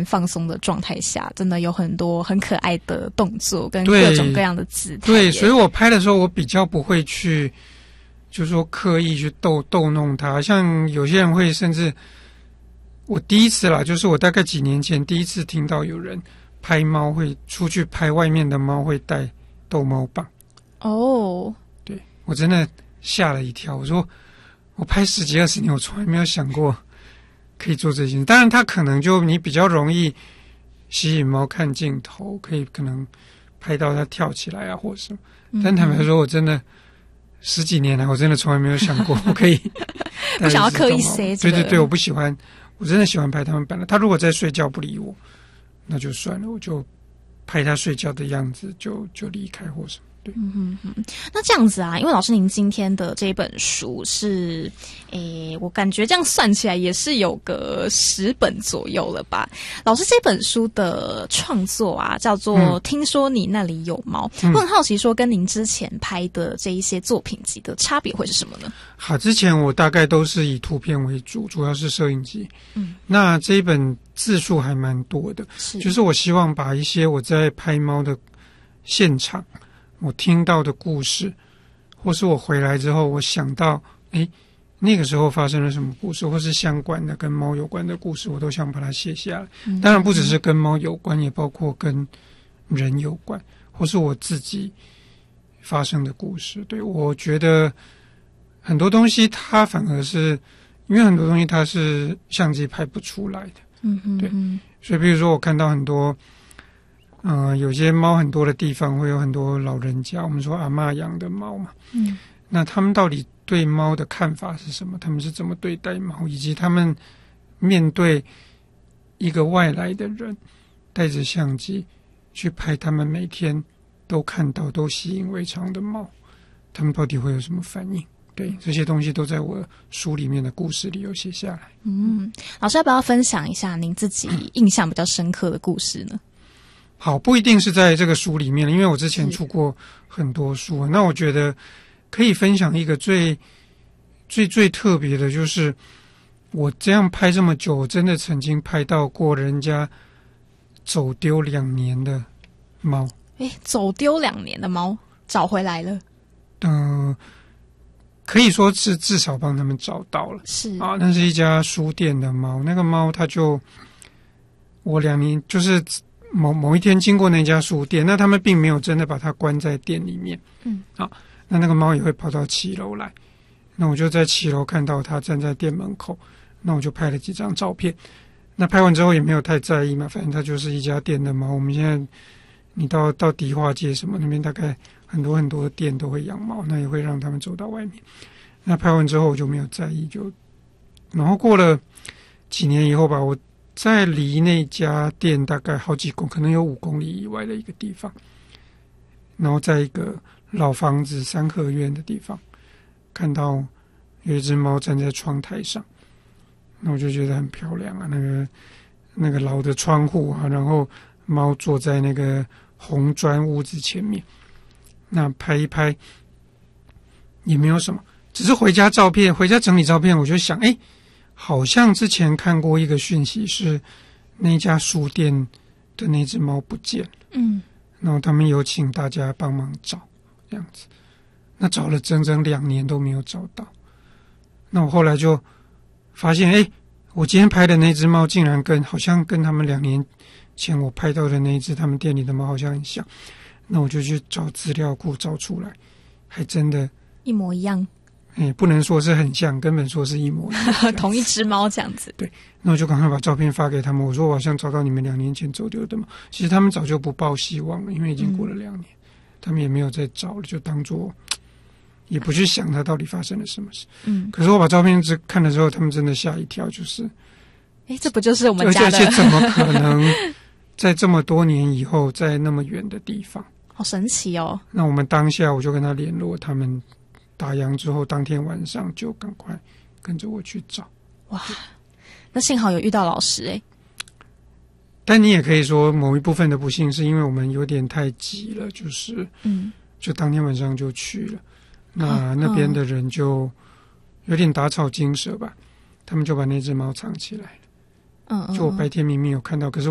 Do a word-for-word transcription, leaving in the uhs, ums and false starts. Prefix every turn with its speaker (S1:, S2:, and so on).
S1: 蛮放松的状态下，真的有很多很可爱的动作跟各种各样的姿态。
S2: 对，所以我拍的时候，我比较不会去，就是说刻意去逗逗弄它。像有些人会，甚至我第一次啦，就是我大概几年前第一次听到有人拍猫会出去拍外面的猫会带逗猫棒。
S1: 哦，
S2: 对，我真的吓了一跳。我说我拍十几二十年，我从来没有想过可以做这件事。当然，它可能就你比较容易吸引猫看镜头，可以可能拍到它跳起来啊，或者什么。但坦白说，我真的十几年来，我真的从来没有想过我可以
S1: 不想要刻意塞这个。
S2: 对对对，我不喜欢，我真的喜欢拍他们本来。他如果在睡觉不理我，那就算了，我就拍他睡觉的样子，就就离开或什么。对，
S1: 嗯哼哼，那这样子啊，因为老师您今天的这本书是，诶，我感觉这样算起来也是有个十本左右了吧？老师这本书的创作啊，叫做《听说你那里有猫》，嗯，我很好奇说，跟您之前拍的这一些作品集的差别会是什么呢？
S2: 好，之前我大概都是以图片为主，主要是摄影集。嗯，那这一本字数还蛮多的，是就是我希望把一些我在拍猫的现场。我听到的故事，或是我回来之后，我想到，诶，那个时候发生了什么故事，或是相关的跟猫有关的故事，我都想把它写下来。嗯、当然，不只是跟猫有关，也包括跟人有关，或是我自己发生的故事。对，我觉得很多东西它反而是，因为很多东西它是相机拍不出来的。嗯嗯，对。所以，比如说我看到很多。嗯、呃，有些猫很多的地方会有很多老人家，我们说阿嬷养的猫嘛，嗯，那他们到底对猫的看法是什么？他们是怎么对待猫，以及他们面对一个外来的人，带着相机去拍他们每天都看到、都习以为常的猫，他们到底会有什么反应？对，这些东西都在我书里面的故事里有写下来。
S1: 嗯，老师要不要分享一下您自己印象比较深刻的故事呢？
S2: 好，不一定是在这个书里面，因为我之前出过很多书。那我觉得可以分享一个最最最特别的，就是我这样拍这么久，我真的曾经拍到过人家走丢两年的猫。
S1: 诶，走丢两年的猫找回来了？
S2: 嗯、呃，可以说是至少帮他们找到了。是啊，那是一家书店的猫，那个猫它就我两年就是。某某一天经过那家书店，那他们并没有真的把它关在店里面。嗯，啊，那那个猫也会跑到七楼来，那我就在七楼看到它站在店门口，那我就拍了几张照片。那拍完之后也没有太在意嘛，反正它就是一家店的猫。我们现在你到到迪化街什么那边，大概很多很多的店都会养猫，那也会让他们走到外面。那拍完之后我就没有在意，就然后过了几年以后吧，我。在离那家店大概好几公，可能有五公里以外的一个地方，然后在一个老房子三合院的地方，看到有一只猫站在窗台上，那我就觉得很漂亮啊，那个那个老的窗户啊，然后猫坐在那个红砖屋子前面，那拍一拍也没有什么，只是回家照片，回家整理照片，我就想，哎。好像之前看过一个讯息，是那家书店的那只猫不见了。嗯，然后他们有请大家帮忙找，这样子。那找了整整两年都没有找到。那我后来就发现，哎，我今天拍的那只猫竟然跟好像跟他们两年前我拍到的那一只他们店里的猫好像很像。那我就去找资料库找出来，还真的，
S1: 一模一样。
S2: 哎，不能说是很像，根本说是一模一样，
S1: 同一只猫这样子。
S2: 对，那我就赶快把照片发给他们，我说我好像找到你们两年前走丢的猫。其实他们早就不抱希望了，因为已经过了两年，嗯、他们也没有再找了，就当作也不去想它到底发生了什么事。嗯，可是我把照片只看了之后，他们真的吓一跳，就是，
S1: 哎，这不就是我们家的？
S2: 而且怎么可能在这么多年以后，在那么远的地方？
S1: 好神奇哦！
S2: 那我们当下我就跟他联络，他们。打烊之后，当天晚上就赶快跟着我去找。
S1: 哇，那幸好有遇到老师哎、欸。
S2: 但你也可以说，某一部分的不幸是因为我们有点太急了，就是嗯，就当天晚上就去了。那、哦、那边的人就有点打草惊蛇吧，他们就把那只猫藏起来了。嗯，就我白天明明有看到，可是。